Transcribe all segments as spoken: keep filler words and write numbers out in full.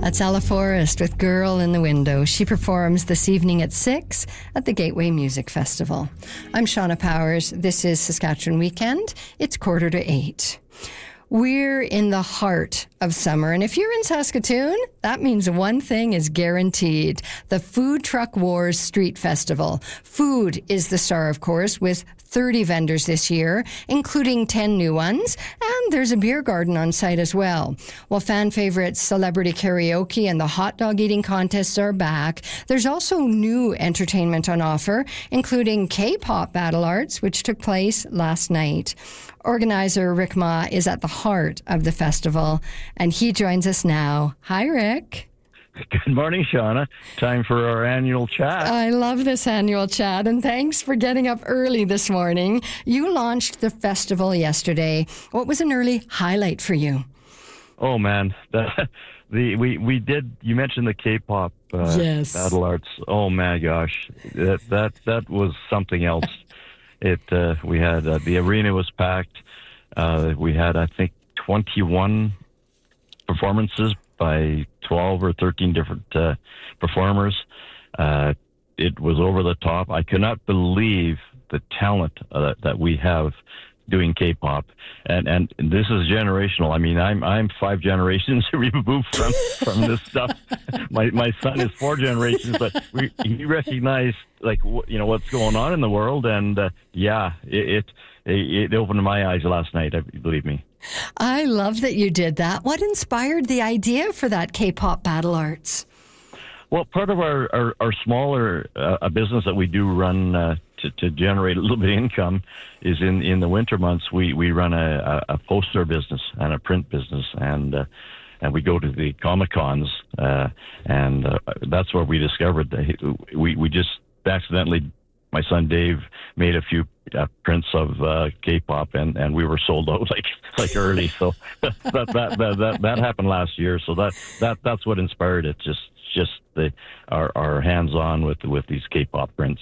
That's Ella Forrest with Girl in the Window. She performs this evening at six at the Gateway Music Festival. I'm Shauna Powers. This is Saskatchewan Weekend. It's quarter to eight. We're in the heart of summer, and if you're in Saskatoon, that means one thing is guaranteed: the Food Truck Wars Street Festival. Food is the star, of course, with thirty vendors this year, including ten new ones, and there's a beer garden on site as well. While fan favorites Celebrity Karaoke and the hot dog eating contests are back, there's also new entertainment on offer, including K-pop Battle Arts, which took place last night. Organizer Rick Ma is at the heart of the festival, and he joins us now. Hi, Rick. Good morning, Shauna. Time for our annual chat. I love this annual chat, and thanks for getting up early this morning. You launched the festival yesterday. What was an early highlight for you? Oh, man. The, the we, we did, you mentioned the K-pop uh, yes. Battle Arts. Oh, my gosh. That that, that was something else. It uh, we had uh, the arena was packed. Uh, we had, I think, twenty-one performances by twelve or thirteen different uh, performers. Uh, it was over the top. I could not believe the talent uh, that we have doing K-pop, and and this is generational. I mean, I'm I'm five generations removed from from this stuff. My my son is four generations, but we, he recognized like you know what's going on in the world, and uh, yeah, it, it it opened my eyes last night. Believe me. I love that you did that. What inspired the idea for that K-pop Battle Arts? Well, part of our our, our smaller uh, a business that we do run. Uh, To, to generate a little bit of income is in, in the winter months we, we run a, a, a poster business and a print business, and uh, and we go to the Comic Cons, uh, and uh, that's where we discovered that we we just accidentally, my son Dave made a few uh, prints of uh, K-pop, and, and we were sold out like like early. So that, that that that that happened last year. So that that that's what inspired it. Just just the our, our hands on with with these K-pop prints.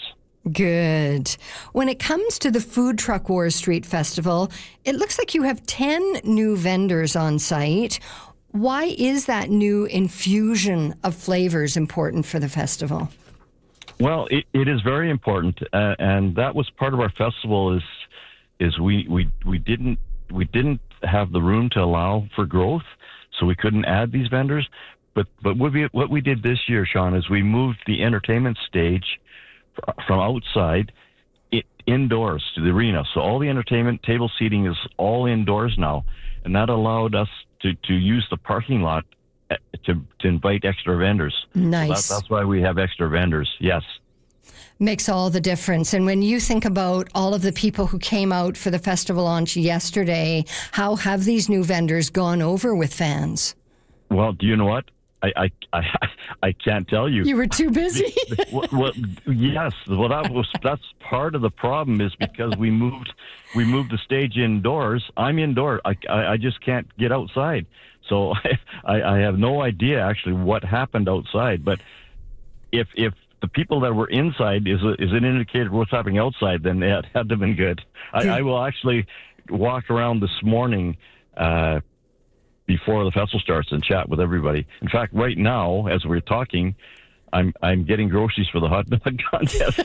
Good. When it comes to the Food Truck Wars Street Festival, it looks like you have ten new vendors on site. Why is that new infusion of flavors important for the festival? Well, it, it is very important, uh, and that was part of our festival. Is is we, we we didn't we didn't have the room to allow for growth, so we couldn't add these vendors. But but what we what we did this year, Sean, is we moved the entertainment stage from outside it, indoors to the arena. So all the entertainment, table seating is all indoors now. And that allowed us to, to use the parking lot to, to invite extra vendors. Nice. So that, that's why we have extra vendors, yes. Makes all the difference. And when you think about all of the people who came out for the festival launch yesterday, how have these new vendors gone over with fans? Well, do you know what? I, I, I, I can't tell you. You were too busy. well, well, yes. Well, that was that's part of the problem is because we moved we moved the stage indoors. I'm indoor. I, I, I just can't get outside. So I, I have no idea actually what happened outside. But if if the people that were inside is a, is an indicator of what's happening outside, then it had to have been good. I, I will actually walk around this morning. Uh, before the festival starts and chat with everybody. In fact, right now, as we're talking, I'm I'm getting groceries for the hot dog contest.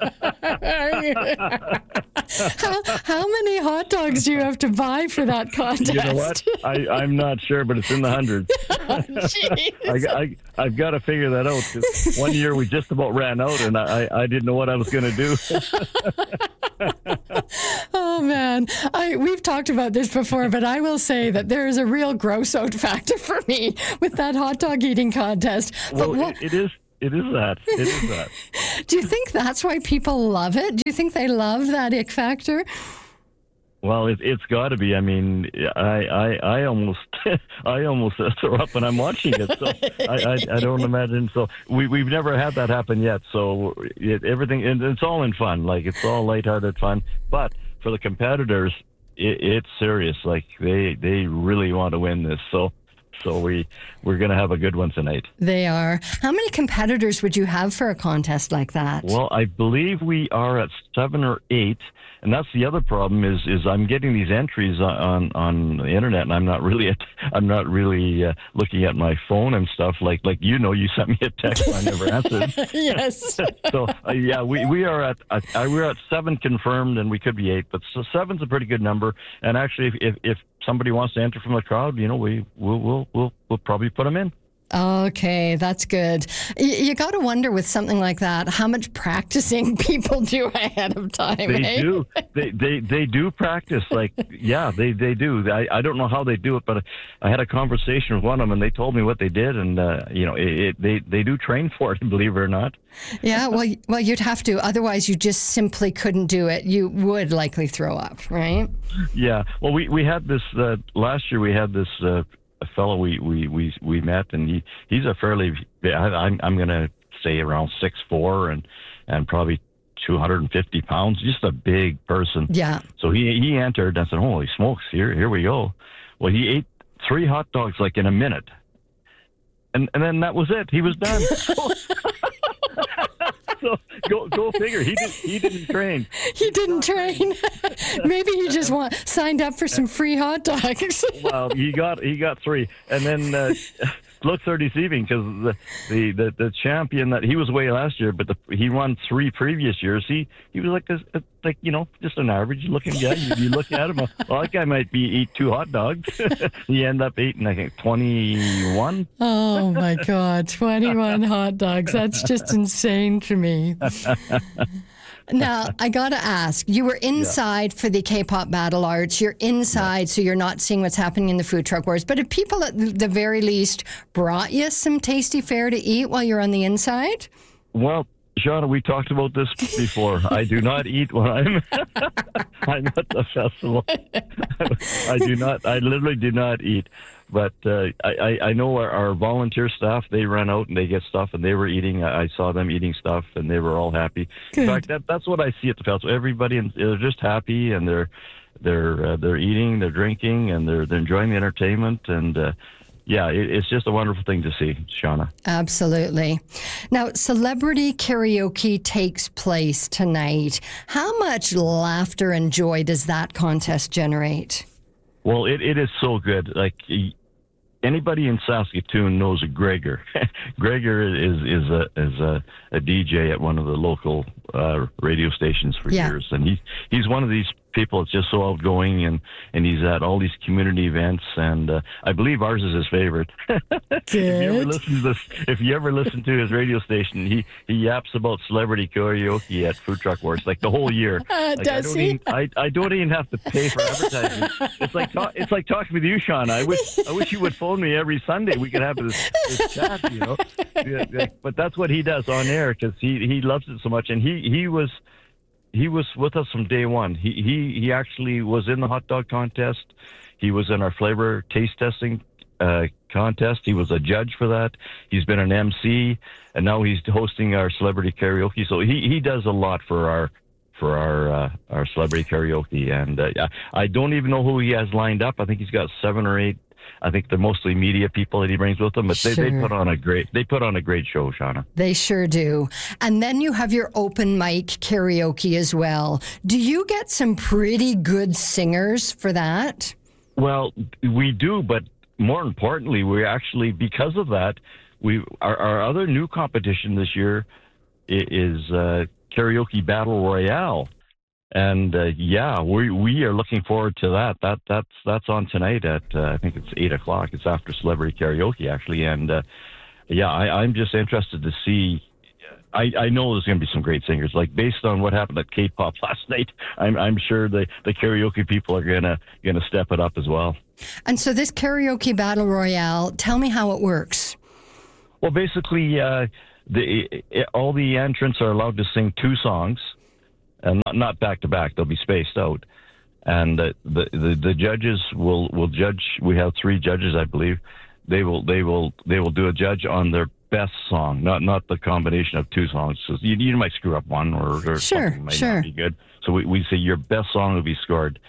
how, how many hot dogs do you have to buy for that contest? You know what? I, I'm not sure, but it's in the hundreds. Oh, I, I, I've got to figure that out. 'Cause one year we just about ran out, and I, I didn't know what I was going to do. Oh, man. I, we've talked about this before, but I will say that there is a real gross out factor for me with that hot dog eating contest. Well, but what, it, it is. It is that. It is that. Do you think that's why people love it? Do you think they love that ick factor? Well, it, it's got to be. I mean, I, I, I almost, I almost throw up when I'm watching it. So I, I, I don't imagine. So we, we've never had that happen yet. So it, everything, and it's all in fun. Like it's all lighthearted fun. But for the competitors, it, it's serious. Like they, they really want to win this. So So we, we're going to have a good one tonight. They are. How many competitors would you have for a contest like that? Well, I believe we are at seven or eight. And that's the other problem is is I'm getting these entries on on the internet, and I'm not really at, I'm not really uh, looking at my phone and stuff like like you know you sent me a text and I never answered. Yes. So uh, yeah, we, we are at uh, we're at seven confirmed, and we could be eight, but so seven's a pretty good number. And actually, if if, if somebody wants to enter from the crowd, you know, we we'll we'll we'll, we'll probably put them in. Okay, that's good. You, you got to wonder with something like that how much practicing people do ahead of time. They eh? do. They, they they do practice. Like yeah, they they do. I, I don't know how they do it, but I had a conversation with one of them, and they told me what they did, and uh, you know, it, it, they they do train for it. Believe it or not. Yeah, well, well, you'd have to. Otherwise, you just simply couldn't do it. You would likely throw up, right? Yeah. Well, we we had this uh, last year. We had this. Uh, a fellow we, we, we, we met, and he, he's a fairly, I, I'm, I'm going to say around six foot four and, and probably two hundred fifty pounds, just a big person. Yeah. So he, he entered, and I said, holy smokes, here, here we go. Well, he ate three hot dogs like in a minute. And, and then that was it. He was done. So go go figure. He did he didn't train. He didn't train. Maybe he just want, signed up for some free hot dogs. Well, he got he got three, and then uh, looks are deceiving because the, the, the, the champion that he was way last year, but the, he won three previous years. He he was like a, a like you know just an average looking guy. You, you look at him, well, that guy might be eat two hot dogs. He ended up eating I think twenty-one. Oh my God, twenty-one hot dogs. That's just insane to me. Now, I got to ask, you were inside yeah. for the K-pop Battle Arts. You're inside, yeah. so you're not seeing what's happening in the food truck wars. But if people at the very least brought you some tasty fare to eat while you're on the inside? Well, Shauna, we talked about this before. I do not eat when I'm I'm at the festival. I do not. I literally do not eat. But uh, I, I know our, our volunteer staff, they run out and they get stuff, and they were eating. I saw them eating stuff, and they were all happy. Good. In fact, that, that's what I see at the festival. Everybody, they're just happy, and they're they're uh, they're eating, they're drinking, and they're they're enjoying the entertainment. And uh, yeah, it, it's just a wonderful thing to see, Shauna. Absolutely. Now, celebrity karaoke takes place tonight. How much laughter and joy does that contest generate? Well, it, it is so good. Like anybody in Saskatoon knows Gregor. Gregor is is a is a, a D J at one of the local uh, radio stations for yeah. years, and he he's one of these people that's just so outgoing, and, and he's at all these community events, and uh, I believe ours is his favorite. If you ever listen to this, if you ever listen to his radio station, he, he yaps about celebrity karaoke at Food Truck Wars like the whole year. Uh, like, does I don't he? Even, I, I don't even have to pay for advertising. It's like ta- it's like talking with you, Sean. I wish I wish you would phone me every Sunday. We could have this, this chat, you know. Yeah, yeah. But that's what he does on air because he, he loves it so much, and he, he was. He was with us from day one. He, he he actually was in the hot dog contest. He was in our flavor taste testing uh, contest. He was a judge for that. He's been an M C, and now he's hosting our celebrity karaoke. So he, he does a lot for our for our uh, our celebrity karaoke. And uh, I don't even know who he has lined up. I think he's got seven or eight. I think they're mostly media people that he brings with him, but they, sure. they put on a great they put on a great show, Shauna. They sure do. And then you have your open mic karaoke as well. Do you get some pretty good singers for that? Well, we do, but more importantly, we actually because of that, we our, our other new competition this year is uh, Karaoke Battle Royale. And uh, yeah, we we are looking forward to that. That that's that's on tonight at uh, I think it's eight o'clock. It's after celebrity karaoke actually, and uh, yeah, I, I'm just interested to see. I, I know there's going to be some great singers. Like based on what happened at K-pop last night, I'm I'm sure the, the karaoke people are gonna gonna step it up as well. And so this karaoke battle royale, tell me how it works. Well, basically, uh, the it, all the entrants are allowed to sing two songs. And not, not back to back; they'll be spaced out, and uh, the, the the judges will, will judge. We have three judges, I believe. They will they will they will do a judge on their best song, not not the combination of two songs. So you, you might screw up one, or, or sure, something might sure. not be good. So we, we say your best song will be scored,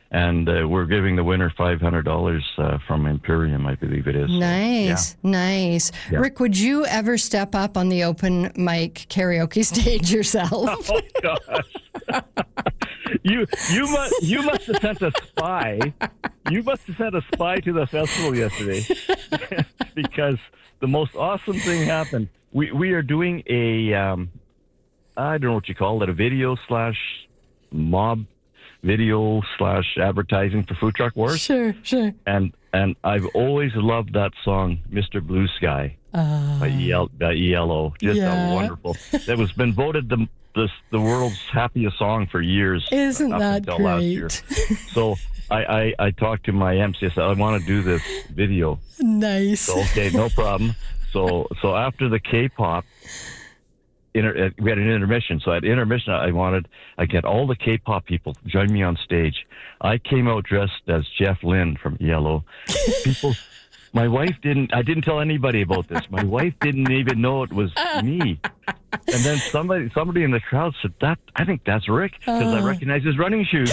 And uh, we're giving the winner five hundred dollars uh, from Imperium, I believe it is. Nice, so, yeah. nice. Yeah. Rick, would you ever step up on the open mic karaoke stage yourself? Oh gosh! you you must you must have sent a spy. You must have sent a spy to the festival yesterday because the most awesome thing happened. We we are doing a um, I don't know what you call it, a video slash mob. video slash advertising for Food Truck Wars. Sure, sure. And and I've always loved that song, Mister Blue Sky, uh, by, E L, by E L O. Just yeah. a wonderful. It was been voted the, the the world's happiest song for years. Isn't up that until great? Last year. So I, I, I talked to my M C. I said, I want to do this video. Nice. So, okay, no problem. So so after the K-pop, Inter- we had an intermission. So at intermission, I wanted I get all the K-pop people to join me on stage. I came out dressed as Jeff Lynne from E L O. People, my wife didn't. I didn't tell anybody about this. My wife didn't even know it was me. And then somebody, somebody in the crowd said, "That I think that's Rick because uh. I recognize his running shoes."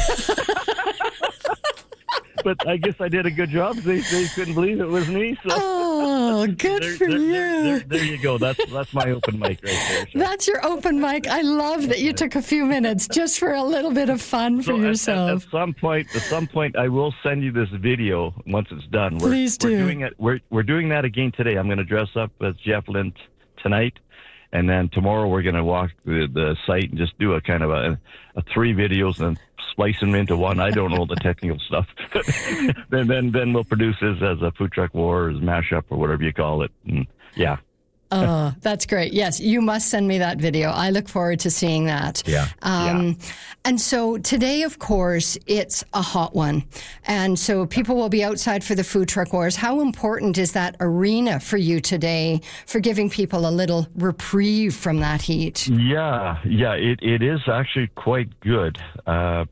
But I guess I did a good job. They they couldn't believe it was me. So. Oh, good there, for there, you. There, there, there you go. That's that's my open mic right there. So. That's your open mic. I love that you took a few minutes just for a little bit of fun for so yourself. At, at, at some point, at some point, I will send you this video once it's done. We're, Please do. We're doing it. We're we're doing that again today. I'm going to dress up as Jeff Lynne t- tonight. And then tomorrow we're going to walk the, the site and just do a kind of a, a three videos and splice them into one. I don't know the technical stuff. then, then then we'll produce this as a Food Truck Wars mashup or whatever you call it. And yeah. Oh, that's great. Yes, you must send me that video. I look forward to seeing that. Yeah. Um, yeah. And so today, of course, it's a hot one. And so people will be outside for the Food Truck Wars. How important is that arena for you today for giving people a little reprieve from that heat? Yeah, yeah, it, it is actually quite good. Uh,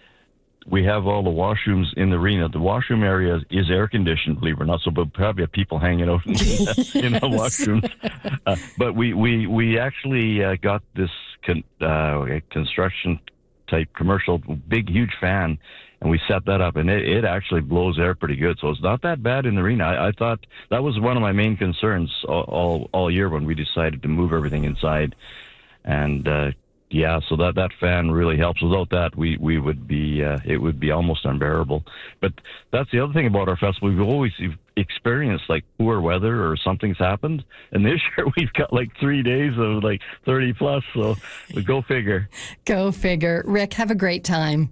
we have all the washrooms in the arena. The washroom area is air conditioned, believe it or not, so we'll probably have people hanging out in, in the washrooms. Uh, but we, we, we actually uh, got this con- uh, construction type commercial, big, huge fan, and we set that up, and it, it actually blows air pretty good. So it's not that bad in the arena. I, I thought that was one of my main concerns all, all, all year when we decided to move everything inside. And, uh, yeah, so that, that fan really helps. Without that, we, we would be uh, it would be almost unbearable. But that's the other thing about our festival. We've always experienced like poor weather or something's happened, and this year we've got like three days of like thirty plus. So go figure. Go figure. Rick, have a great time.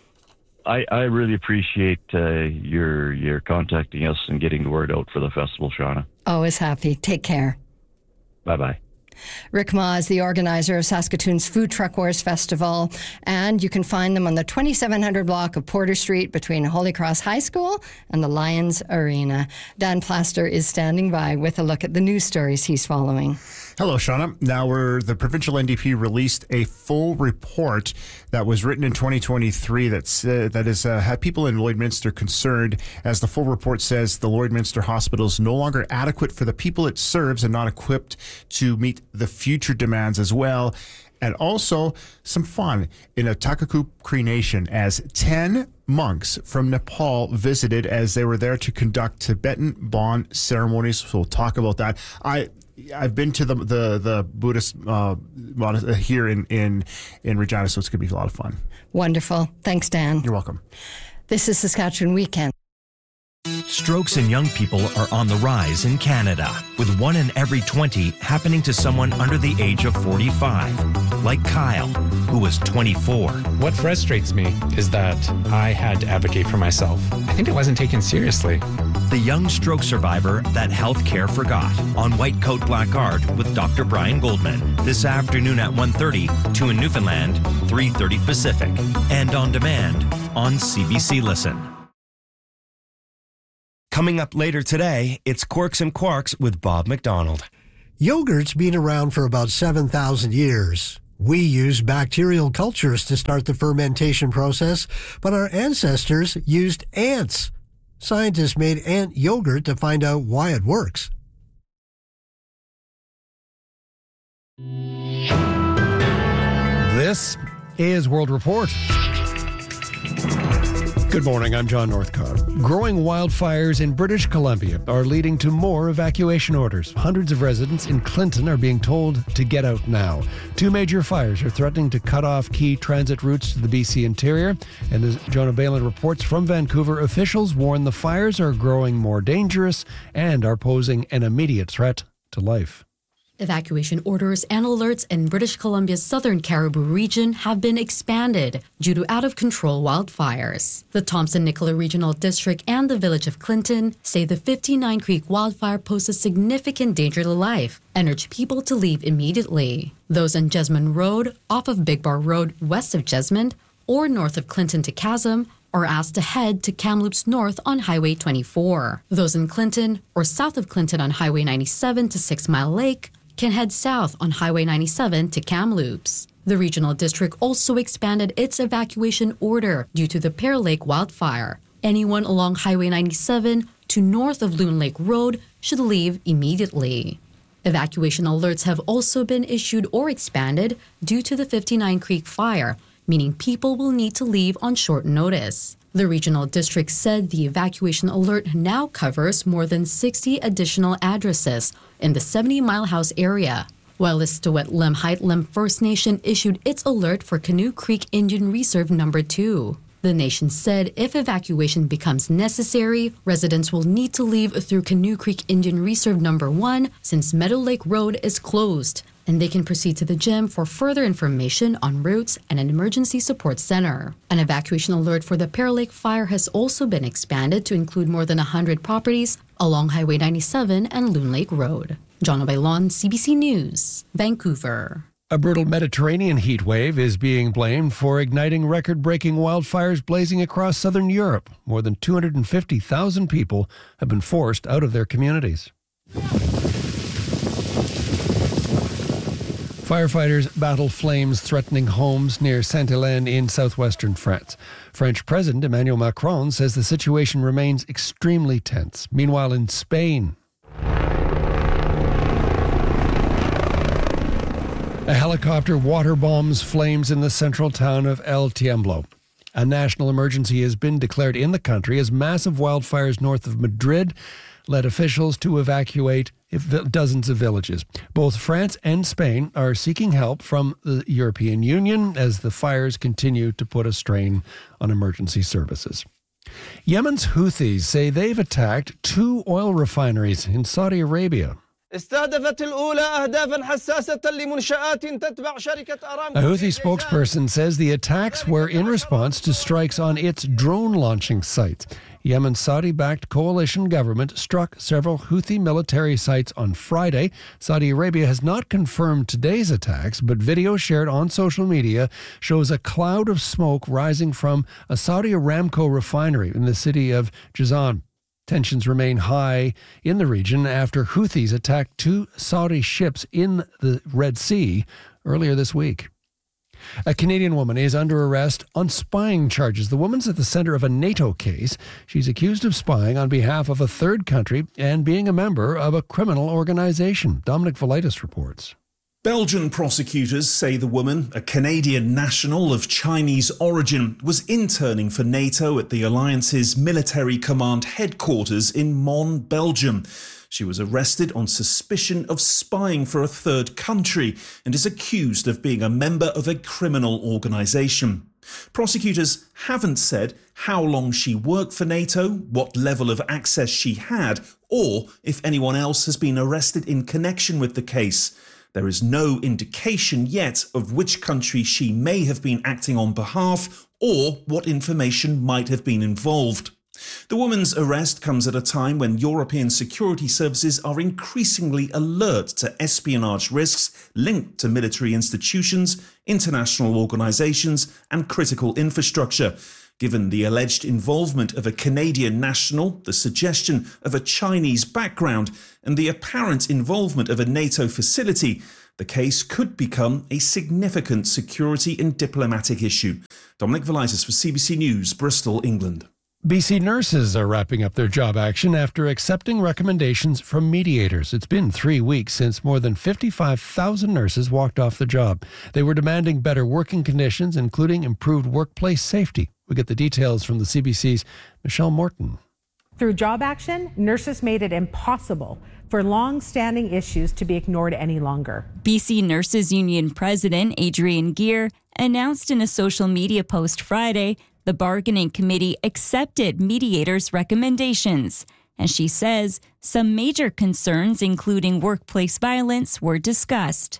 I, I really appreciate uh, your your contacting us and getting the word out for the festival, Shauna. Always happy. Take care. Bye bye. Rick Ma is the organizer of Saskatoon's Food Truck Wars Festival, and you can find them on the twenty-seven hundred block of Porter Street between Holy Cross High School and the Lions Arena. Dan Plaster is standing by with a look at the news stories he's following. Hello, Shauna. Now, we're, the provincial N D P released a full report that was written in twenty twenty-three that's, uh, that has uh, had people in Lloydminster concerned. As the full report says, the Lloydminster Hospital is no longer adequate for the people it serves and not equipped to meet the future demands as well. And also some fun in a Takakoo Cree Nation as ten monks from Nepal visited as they were there to conduct Tibetan Bon ceremonies. So we'll talk about that. I... I've been to the the, the Buddhist uh, here in, in, in Regina, so it's going to be a lot of fun. Wonderful. Thanks, Dan. You're welcome. This is Saskatchewan Weekend. Strokes in young people are on the rise in Canada, with one in every twenty happening to someone under the age of forty-five, like Kyle, who was twenty-four. What frustrates me is that I had to advocate for myself. I think it wasn't taken seriously. The young stroke survivor that healthcare forgot, on White Coat Black Guard with Doctor Brian Goldman, this afternoon at one thirty, two in Newfoundland, three thirty Pacific, and on demand on C B C Listen. Coming up later today, it's Quirks and Quarks with Bob McDonald. Yogurt's been around for about seven thousand years. We use bacterial cultures to start the fermentation process, but our ancestors used ants. Scientists made ant yogurt to find out why it works. This is World Report. Good morning, I'm John Northcott. Growing wildfires in British Columbia are leading to more evacuation orders. Hundreds of residents in Clinton are being told to get out now. Two major fires are threatening to cut off key transit routes to the B C interior. And as Jonah Balin reports from Vancouver, officials warn the fires are growing more dangerous and are posing an immediate threat to life. Evacuation orders and alerts in British Columbia's southern Cariboo region have been expanded due to out-of-control wildfires. The Thompson-Nicola Regional District and the village of Clinton say the fifty-nine Creek wildfire poses significant danger to life and urge people to leave immediately. Those on Jesmond Road, off of Big Bar Road west of Jesmond, or north of Clinton to Chasm, are asked to head to Kamloops North on Highway twenty-four. Those in Clinton or south of Clinton on Highway ninety-seven to Six Mile Lake can head south on Highway ninety-seven to Kamloops. The regional district also expanded its evacuation order due to the Pear Lake wildfire. Anyone along Highway ninety-seven to north of Loon Lake Road should leave immediately. Evacuation alerts have also been issued or expanded due to the fifty-nine Creek fire, meaning people will need to leave on short notice. The regional district said the evacuation alert now covers more than sixty additional addresses in the seventy Mile House area, while Istuwet Lemhite Lem First Nation issued its alert for Canoe Creek Indian Reserve Number two. The nation said if evacuation becomes necessary, residents will need to leave through Canoe Creek Indian Reserve Number one since Meadow Lake Road is closed, and they can proceed to the gym for further information on routes and an emergency support center. An evacuation alert for the Pear Lake fire has also been expanded to include more than one hundred properties along Highway ninety-seven and Loon Lake Road. Jonah Bailon, C B C News, Vancouver. A brutal Mediterranean heat wave is being blamed for igniting record-breaking wildfires blazing across southern Europe. More than two hundred fifty thousand people have been forced out of their communities. Firefighters battle flames threatening homes near Saint-Hélène in southwestern France. French President Emmanuel Macron says the situation remains extremely tense. Meanwhile, in Spain, a helicopter water bombs flames in the central town of El Tiemblo. A national emergency has been declared in the country as massive wildfires north of Madrid led officials to evacuate dozens of villages. Both France and Spain are seeking help from the European Union as the fires continue to put a strain on emergency services. Yemen's Houthis say they've attacked two oil refineries in Saudi Arabia. A Houthi spokesperson says the attacks were in response to strikes on its drone launching sites. Yemen's Saudi-backed coalition government struck several Houthi military sites on Friday. Saudi Arabia has not confirmed today's attacks, but video shared on social media shows a cloud of smoke rising from a Saudi Aramco refinery in the city of Jazan. Tensions remain high in the region after Houthis attacked two Saudi ships in the Red Sea earlier this week. A Canadian woman is under arrest on spying charges. The woman's at the center of a NATO case. She's accused of spying on behalf of a third country and being a member of a criminal organization. Dominic Velitis reports. Belgian prosecutors say the woman, a Canadian national of Chinese origin, was interning for NATO at the alliance's military command headquarters in Mons, Belgium. She was arrested on suspicion of spying for a third country and is accused of being a member of a criminal organisation. Prosecutors haven't said how long she worked for NATO, what level of access she had, or if anyone else has been arrested in connection with the case. There is no indication yet of which country she may have been acting on behalf or what information might have been involved. The woman's arrest comes at a time when European security services are increasingly alert to espionage risks linked to military institutions, international organisations and critical infrastructure. Given the alleged involvement of a Canadian national, the suggestion of a Chinese background, and the apparent involvement of a NATO facility, the case could become a significant security and diplomatic issue. Dominic Velitis for C B C News, Bristol, England. B C nurses are wrapping up their job action after accepting recommendations from mediators. It's been three weeks since more than fifty-five thousand nurses walked off the job. They were demanding better working conditions, including improved workplace safety. We get the details from the C B C's Michelle Morton. Through job action, nurses made it impossible for long-standing issues to be ignored any longer. B C Nurses Union President Adrienne Geer announced in a social media post Friday the bargaining committee accepted mediators' recommendations. And she says some major concerns, including workplace violence, were discussed.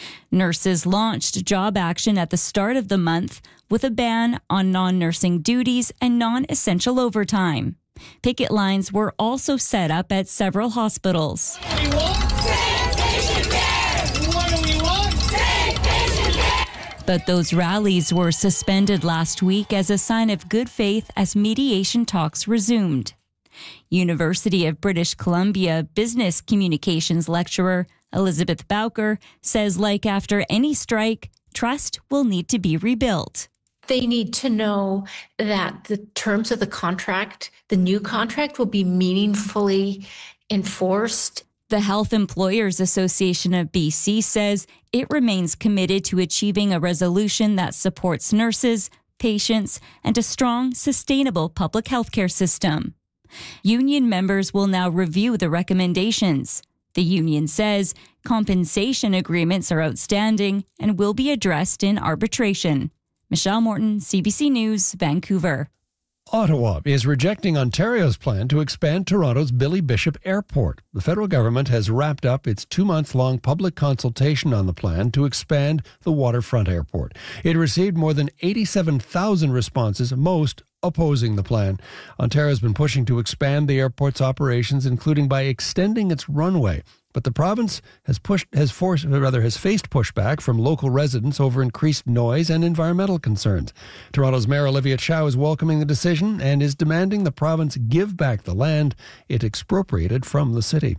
Nurses launched job action at the start of the month with a ban on non-nursing duties and non-essential overtime. Picket lines were also set up at several hospitals. We want safe patient care. What do we want? Safe patient care. But those rallies were suspended last week as a sign of good faith as mediation talks resumed. University of British Columbia business communications lecturer Elizabeth Bowker says, like after any strike, trust will need to be rebuilt. They need to know that the terms of the contract, the new contract, will be meaningfully enforced. The Health Employers Association of B C says it remains committed to achieving a resolution that supports nurses, patients, and a strong, sustainable public health care system. Union members will now review the recommendations. The union says compensation agreements are outstanding and will be addressed in arbitration. Michelle Morton, C B C News, Vancouver. Ottawa is rejecting Ontario's plan to expand Toronto's Billy Bishop Airport. The federal government has wrapped up its two-month-long public consultation on the plan to expand the waterfront airport. It received more than eighty-seven thousand responses, most opposing the plan. Ontario has been pushing to expand the airport's operations, including by extending its runway. But the province has pushed, has forced, or rather, has faced pushback from local residents over increased noise and environmental concerns. Toronto's Mayor Olivia Chow is welcoming the decision and is demanding the province give back the land it expropriated from the city.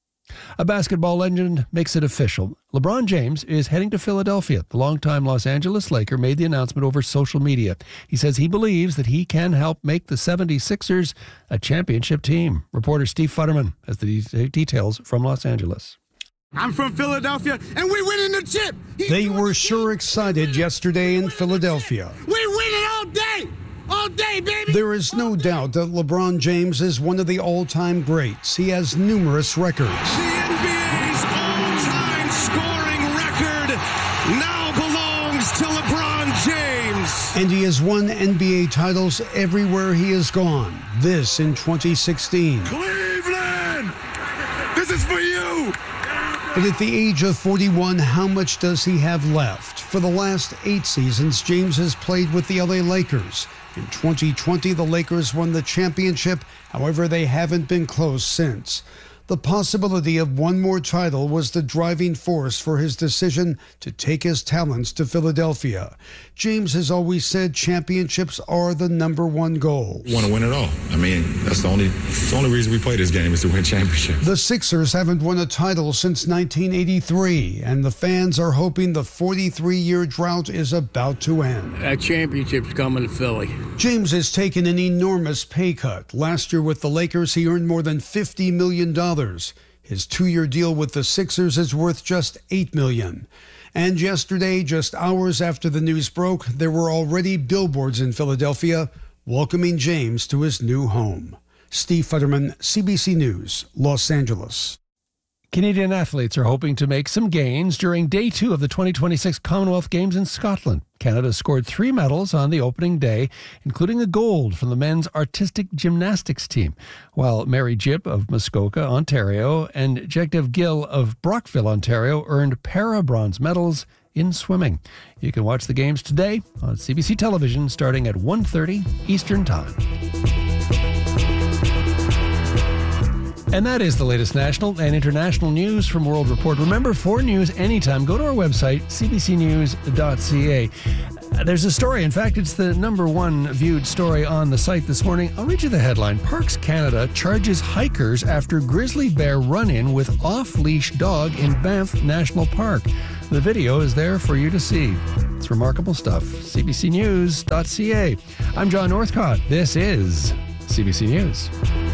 A basketball legend makes it official. LeBron James is heading to Philadelphia. The longtime Los Angeles Laker made the announcement over social media. He says he believes that he can help make the seventy-sixers a championship team. Reporter Steve Futterman has the de- details from Los Angeles. I'm from Philadelphia, and we winning the chip. He they were sure excited yesterday in Philadelphia. We winning all day. All day, baby! There is no doubt that LeBron James is one of the all-time greats. He has numerous records. The N B A's all-time scoring record now belongs to LeBron James. And he has won N B A titles everywhere he has gone. This in twenty sixteen. Cleveland! This is for you! But at the age of forty-one, how much does he have left? For the last eight seasons, James has played with the L A Lakers. In twenty twenty, the Lakers won the championship. However, they haven't been close since. The possibility of one more title was the driving force for his decision to take his talents to Philadelphia. James has always said championships are the number one goal. We want to win it all. I mean, that's the only, that's the only reason we play this game is to win championships. The Sixers haven't won a title since nineteen eighty-three, and the fans are hoping the forty-three-year drought is about to end. That championship's coming to Philly. James has taken an enormous pay cut. Last year with the Lakers, he earned more than fifty million dollars. His two-year deal with the Sixers is worth just eight million dollars. And yesterday, just hours after the news broke, there were already billboards in Philadelphia welcoming James to his new home. Steve Futterman, C B C News, Los Angeles. Canadian athletes are hoping to make some gains during day two of the twenty twenty-six Commonwealth Games in Scotland. Canada scored three medals on the opening day, including a gold from the men's artistic gymnastics team, while Mary Jibb of Muskoka, Ontario, and Jagdev Gill of Brockville, Ontario, earned para-bronze medals in swimming. You can watch the games today on C B C television starting at one thirty Eastern Time. And that is the latest national and international news from World Report. Remember, for news anytime, go to our website, c b c news dot c a. There's a story. In fact, it's the number one viewed story on the site this morning. I'll read you the headline. Parks Canada charges hikers after grizzly bear run-in with off-leash dog in Banff National Park. The video is there for you to see. It's remarkable stuff. c b c news dot c a. I'm John Northcott. This is C B C News.